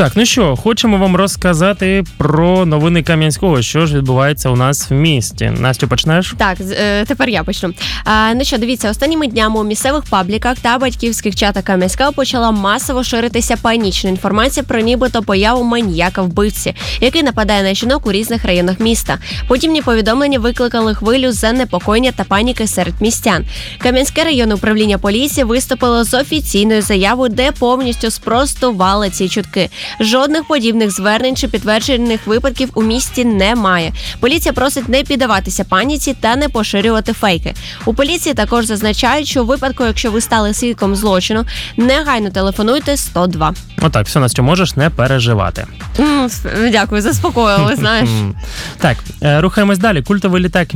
Так, ну що, хочемо вам розказати про новини Кам'янського, що ж відбувається у нас в місті. Настю, почнеш? Так, тепер я почну. Ну що, дивіться, останніми днями у місцевих пабліках та батьківських чатах Кам'янського почала масово ширитися панічна інформація про нібито появу маніяка-вбивці, який нападає на жінок у різних районах міста. Подібні повідомлення викликали хвилю занепокоєння та паніки серед містян. Кам'янське районне управління поліції виступило з офіційною заявою, де повністю спростували ці чутки. Жодних подібних звернень чи підтверджених випадків у місті немає. Поліція просить не піддаватися паніці та не поширювати фейки. У поліції також зазначають, що у випадку, якщо ви стали свідком злочину, негайно телефонуйте 102. Отак, все, Настю, можеш не переживати. Дякую, заспокоїли, знаєш. Так, рухаємось далі. Культовий літак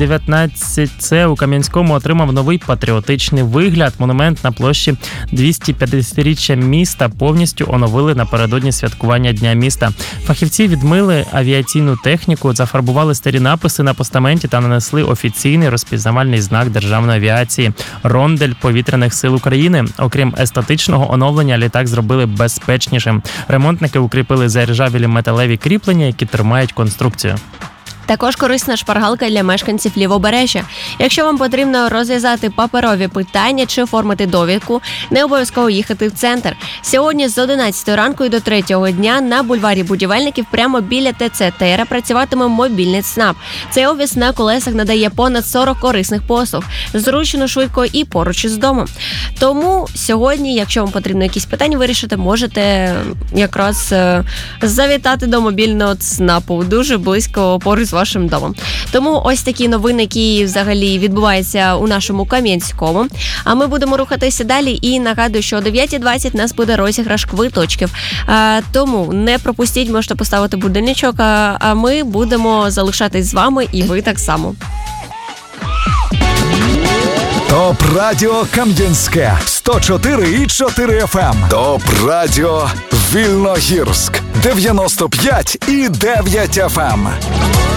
МіГ-19С у Кам'янському отримав новий патріотичний вигляд. Монумент на площі 250-річчя міста повністю оновили напередодні святкування Дня міста. Фахівці відмили авіаційну техніку, зафарбували старі написи на постаменті та нанесли офіційний розпізнавальний знак державної авіації «Рондель повітряних сил України». Окрім естетичного оновлення, літак зробили безпечнішим. Ремонтники укріпили заржавілі металеві кріплення, які тримають конструкцію. Також корисна шпаргалка для мешканців Лівобережжя. Якщо вам потрібно розв'язати паперові питання чи оформити довідку, не обов'язково їхати в центр. Сьогодні з 11 ранку і до 3 дня на бульварі Будівельників прямо біля ТЦ «Тера» працюватиме мобільний ЦНАП. Цей офіс на колесах надає понад 40 корисних послуг. Зручно, швидко і поруч із домом. Тому сьогодні, якщо вам потрібно якісь питання вирішити, можете якраз завітати до мобільного ЦНАПу. Дуже близько поруч з вашим домом. Тому ось такі новини, які взагалі відбуваються у нашому Кам'янському. А ми будемо рухатися далі і нагадую, що о 9:20 у нас буде розіграш квиточків. Тому не пропустіть, можете поставити будильничок, а ми будемо залишатись з вами і ви так само. Топ Радіо Кам'янське 104,4 FM. Топ Радіо Вільногірськ 95,9 FM.